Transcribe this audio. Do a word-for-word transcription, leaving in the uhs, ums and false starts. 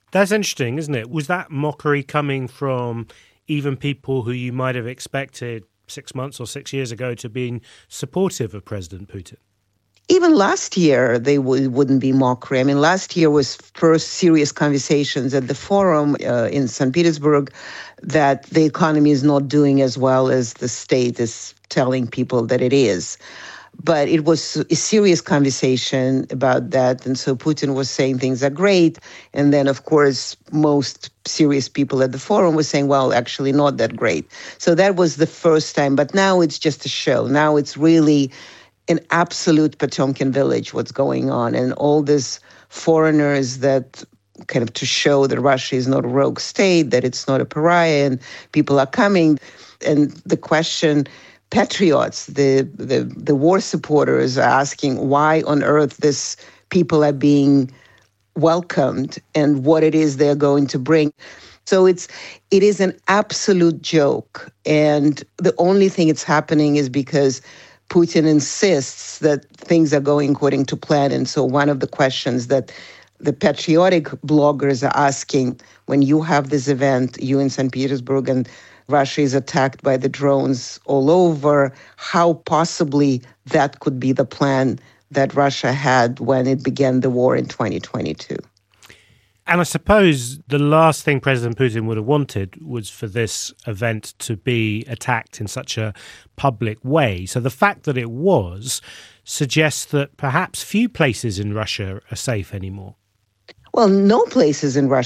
That's interesting, isn't it? Was that mockery coming from even people who you might have expected six months or six years ago to be supportive of President Putin? Even last year, they w- wouldn't be mockery. I mean, last year was first serious conversations at the forum uh, in Saint Petersburg that the economy is not doing as well as the state is telling people that it is. But it was a serious conversation about that. And so Putin was saying things are great. And then, of course, most serious people at the forum were saying, well, actually not that great. So that was the first time. But now it's just a show. Now it's really an absolute Potemkin village, what's going on. And all these foreigners that kind of to show that Russia is not a rogue state, that it's not a pariah, and people are coming. And the question, patriots, the, the, the war supporters are asking why on earth these people are being welcomed and what it is they're going to bring. So it's it is an absolute joke. And the only thing it's happening is because Putin insists that things are going according to plan. And so one of the questions that the patriotic bloggers are asking when you have this event, you in Saint Petersburg, and Russia is attacked by the drones all over, how possibly that could be the plan that Russia had when it began the war in twenty twenty-two. And I suppose the last thing President Putin would have wanted was for this event to be attacked in such a public way. So the fact that it was suggests that perhaps few places in Russia are safe anymore. Well, no places in Russia